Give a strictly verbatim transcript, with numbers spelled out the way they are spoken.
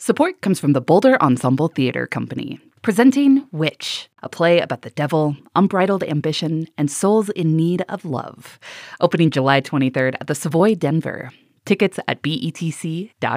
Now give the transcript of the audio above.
Support comes from the Boulder Ensemble Theater Company, presenting Witch, a play about the devil, unbridled ambition, and souls in need of love. Opening July twenty-third at the Savoy Denver. Tickets at B E T C dot